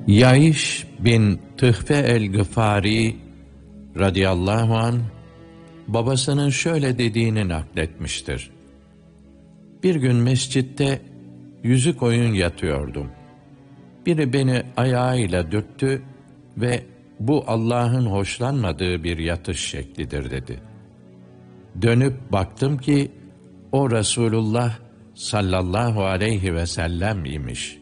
Yaiş bin Tıhfe el-Gıfari radıyallahu anh, babasının şöyle dediğini nakletmiştir. Bir gün mescitte yüzü koyun yatıyordum. Biri beni ayağıyla dürttü ve bu Allah'ın hoşlanmadığı bir yatış şeklidir dedi. Dönüp baktım ki o Resulullah sallallahu aleyhi ve sellem imiş.